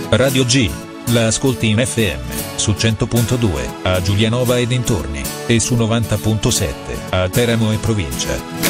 Radio G. La ascolti in FM, su 100.2, a Giulianova e dintorni, e su 90.7, a Teramo e provincia.